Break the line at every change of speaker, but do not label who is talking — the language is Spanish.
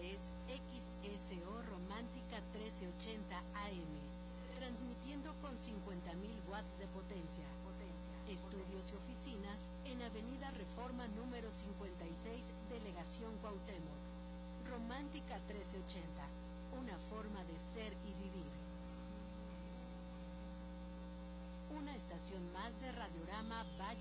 es XSO Romántica 1380 AM, transmitiendo con 50.000 watts de potencia. Estudios y oficinas en Avenida Reforma número 56, Delegación Cuauhtémoc. Romántica 1380, una forma de ser y vivir. Una estación más de Radiorama Valle